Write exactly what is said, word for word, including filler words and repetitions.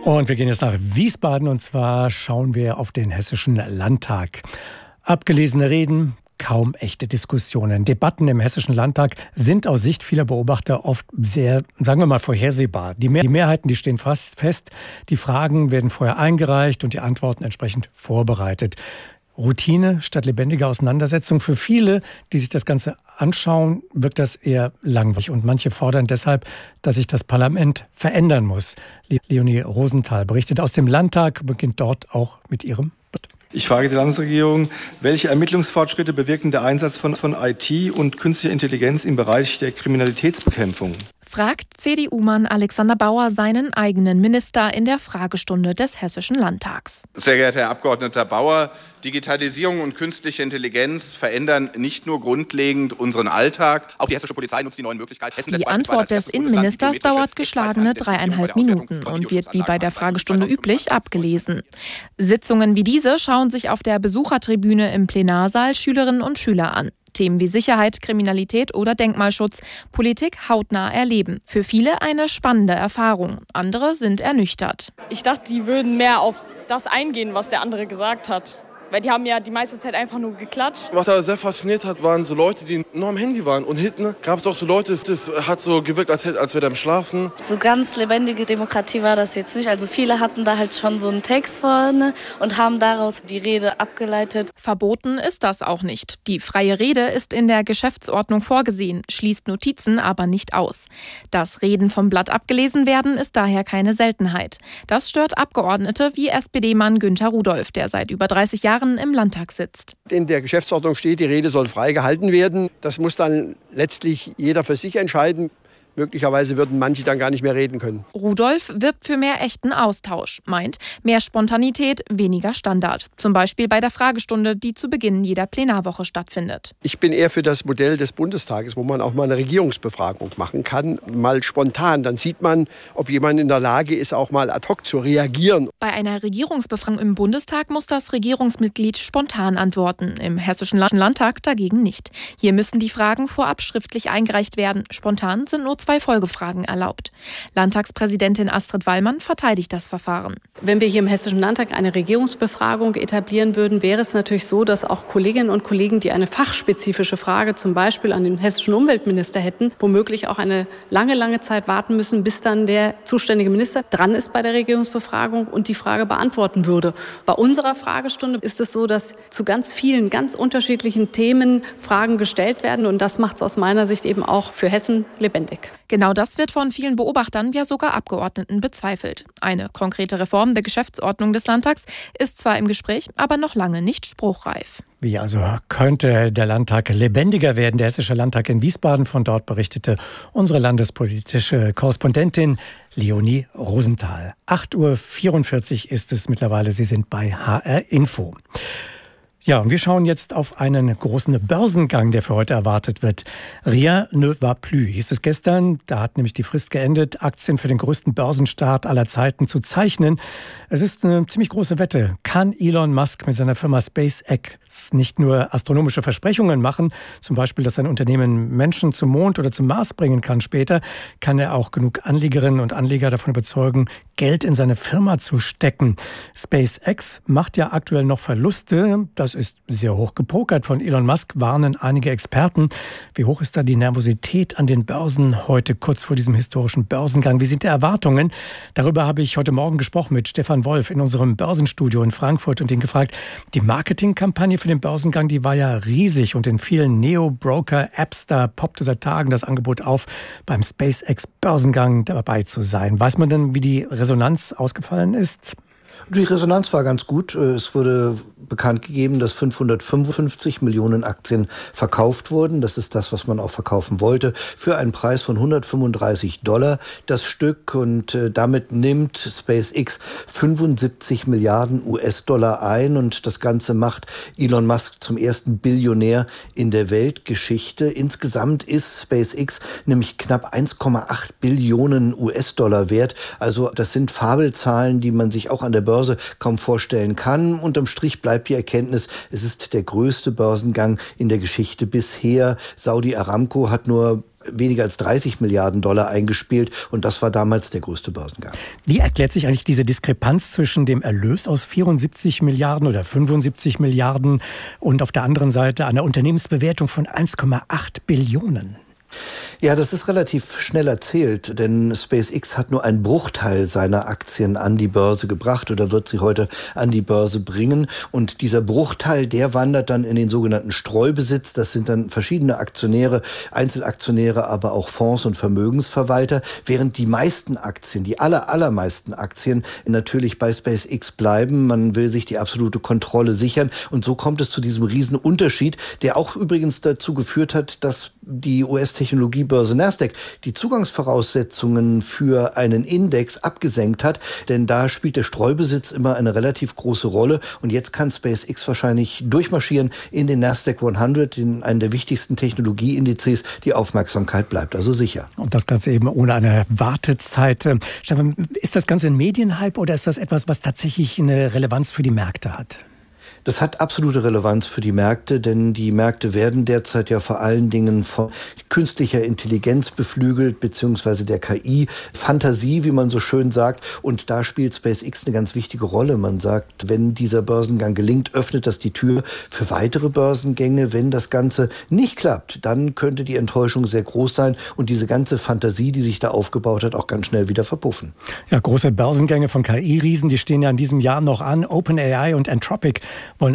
Und wir gehen jetzt nach Wiesbaden und zwar schauen wir auf den Hessischen Landtag. Abgelesene Reden, kaum echte Diskussionen. Debatten im Hessischen Landtag sind aus Sicht vieler Beobachter oft sehr, sagen wir mal, vorhersehbar. Die, Mehr- die Mehrheiten, die stehen fast fest. Die Fragen werden vorher eingereicht und die Antworten entsprechend vorbereitet. Routine statt lebendiger Auseinandersetzung. Für viele, die sich das Ganze anschauen, wirkt das eher langweilig. Und manche fordern deshalb, dass sich das Parlament verändern muss. Leonie Rosenthal berichtet aus dem Landtag, beginnt dort auch mit ihrem Bericht. Ich frage die Landesregierung, welche Ermittlungsfortschritte bewirken der Einsatz von, von I T und künstlicher Intelligenz im Bereich der Kriminalitätsbekämpfung? Fragt C D U-Mann Alexander Bauer seinen eigenen Minister in der Fragestunde des Hessischen Landtags. Sehr geehrter Herr Abgeordneter Bauer, Digitalisierung und künstliche Intelligenz verändern nicht nur grundlegend unseren Alltag, auch die hessische Polizei nutzt die neuen Möglichkeiten. Die Antwort des Innenministers dauert geschlagene dreieinhalb Minuten und wird wie bei der Fragestunde üblich abgelesen. Sitzungen wie diese schauen sich auf der Besuchertribüne im Plenarsaal Schülerinnen und Schüler an. Themen wie Sicherheit, Kriminalität oder Denkmalschutz, Politik hautnah erleben. Für viele eine spannende Erfahrung. Andere sind ernüchtert. Ich dachte, die würden mehr auf das eingehen, was der andere gesagt hat. Weil die haben ja die meiste Zeit einfach nur geklatscht. Was da sehr fasziniert hat, waren so Leute, die nur am Handy waren. Und hinten gab es auch so Leute, das hat so gewirkt, als, als wäre er am Schlafen. So ganz lebendige Demokratie war das jetzt nicht. Also viele hatten da halt schon so einen Text vorne und haben daraus die Rede abgeleitet. Verboten ist das auch nicht. Die freie Rede ist in der Geschäftsordnung vorgesehen, schließt Notizen aber nicht aus. Dass Reden vom Blatt abgelesen werden, ist daher keine Seltenheit. Das stört Abgeordnete wie S P D-Mann Günther Rudolph, der seit über dreißig Jahren im Landtag sitzt. In der Geschäftsordnung steht, die Rede soll frei gehalten werden. Das muss dann letztlich jeder für sich entscheiden. Möglicherweise würden manche dann gar nicht mehr reden können. Rudolph wirbt für mehr echten Austausch, meint mehr Spontanität, weniger Standard. Zum Beispiel bei der Fragestunde, die zu Beginn jeder Plenarwoche stattfindet. Ich bin eher für das Modell des Bundestages, wo man auch mal eine Regierungsbefragung machen kann, mal spontan. Dann sieht man, ob jemand in der Lage ist, auch mal ad hoc zu reagieren. Bei einer Regierungsbefragung im Bundestag muss das Regierungsmitglied spontan antworten. Im Hessischen Landtag dagegen nicht. Hier müssen die Fragen vorab schriftlich eingereicht werden. Spontan sind nur zwei Folgefragen erlaubt. Landtagspräsidentin Astrid Wallmann verteidigt das Verfahren. Wenn wir hier im Hessischen Landtag eine Regierungsbefragung etablieren würden, wäre es natürlich so, dass auch Kolleginnen und Kollegen, die eine fachspezifische Frage zum Beispiel an den hessischen Umweltminister hätten, womöglich auch eine lange, lange Zeit warten müssen, bis dann der zuständige Minister dran ist bei der Regierungsbefragung und die Frage beantworten würde. Bei unserer Fragestunde ist es so, dass zu ganz vielen, ganz unterschiedlichen Themen Fragen gestellt werden und das macht es aus meiner Sicht eben auch für Hessen lebendig. Genau das wird von vielen Beobachtern, ja sogar Abgeordneten bezweifelt. Eine konkrete Reform der Geschäftsordnung des Landtags ist zwar im Gespräch, aber noch lange nicht spruchreif. Wie also könnte der Landtag lebendiger werden? Der Hessische Landtag in Wiesbaden. Von dort berichtete unsere landespolitische Korrespondentin Leonie Rosenthal. acht Uhr vierundvierzig ist es mittlerweile. Sie sind bei H R Info. Ja, und wir schauen jetzt auf einen großen Börsengang, der für heute erwartet wird. Rien ne va plus, hieß es gestern. Da hat nämlich die Frist geendet, Aktien für den größten Börsenstart aller Zeiten zu zeichnen. Es ist eine ziemlich große Wette. Kann Elon Musk mit seiner Firma SpaceX nicht nur astronomische Versprechungen machen, zum Beispiel, dass sein Unternehmen Menschen zum Mond oder zum Mars bringen kann später, kann er auch genug Anlegerinnen und Anleger davon überzeugen, Geld in seine Firma zu stecken. SpaceX macht ja aktuell noch Verluste. Das ist sehr hoch gepokert von Elon Musk, warnen einige Experten. Wie hoch ist da die Nervosität an den Börsen heute, kurz vor diesem historischen Börsengang? Wie sind die Erwartungen? Darüber habe ich heute Morgen gesprochen mit Stefan Wolf in unserem Börsenstudio in Frankfurt und ihn gefragt, die Marketingkampagne für den Börsengang, die war ja riesig und in vielen Neo-Broker-Apps, da poppte seit Tagen das Angebot auf, beim SpaceX-Börsengang dabei zu sein. Weiß man denn, wie die Resonanz ausgefallen ist? Die Resonanz war ganz gut. Es wurde bekannt gegeben, dass fünfhundertfünfundfünfzig Millionen Aktien verkauft wurden. Das ist das, was man auch verkaufen wollte, für einen Preis von hundertfünfunddreißig Dollar das Stück. Und äh, damit nimmt SpaceX fünfundsiebzig Milliarden U S-Dollar ein. Und das Ganze macht Elon Musk zum ersten Billionär in der Weltgeschichte. Insgesamt ist SpaceX nämlich knapp eins Komma acht Billionen U S-Dollar wert. Also das sind Fabelzahlen, die man sich auch an der Börse kaum vorstellen kann. Unterm Strich bleibt die Erkenntnis, es ist der größte Börsengang in der Geschichte bisher. Saudi Aramco hat nur weniger als dreißig Milliarden Dollar eingespielt und das war damals der größte Börsengang. Wie erklärt sich eigentlich diese Diskrepanz zwischen dem Erlös aus vierundsiebzig Milliarden oder fünfundsiebzig Milliarden und auf der anderen Seite einer Unternehmensbewertung von eins Komma acht Billionen? Ja, das ist relativ schnell erzählt, denn SpaceX hat nur einen Bruchteil seiner Aktien an die Börse gebracht oder wird sie heute an die Börse bringen. Und dieser Bruchteil, der wandert dann in den sogenannten Streubesitz. Das sind dann verschiedene Aktionäre, Einzelaktionäre, aber auch Fonds und Vermögensverwalter, während die meisten Aktien, die aller, allermeisten Aktien natürlich bei SpaceX bleiben. Man will sich die absolute Kontrolle sichern und so kommt es zu diesem Riesenunterschied, der auch übrigens dazu geführt hat, dass die U S-Technologiebörse Nasdaq die Zugangsvoraussetzungen für einen Index abgesenkt hat, denn da spielt der Streubesitz immer eine relativ große Rolle und jetzt kann SpaceX wahrscheinlich durchmarschieren in den Nasdaq hundert, in einen der wichtigsten Technologieindizes. Die Aufmerksamkeit bleibt also sicher. Und das Ganze eben ohne eine Wartezeit. Stefan, ist das Ganze ein Medienhype oder ist das etwas, was tatsächlich eine Relevanz für die Märkte hat? Das hat absolute Relevanz für die Märkte, denn die Märkte werden derzeit ja vor allen Dingen von künstlicher Intelligenz beflügelt, beziehungsweise der K I-Fantasie, wie man so schön sagt. Und da spielt SpaceX eine ganz wichtige Rolle. Man sagt, wenn dieser Börsengang gelingt, öffnet das die Tür für weitere Börsengänge. Wenn das Ganze nicht klappt, dann könnte die Enttäuschung sehr groß sein und diese ganze Fantasie, die sich da aufgebaut hat, auch ganz schnell wieder verpuffen. Ja, große Börsengänge von K I-Riesen, die stehen ja in diesem Jahr noch an. OpenAI und Anthropic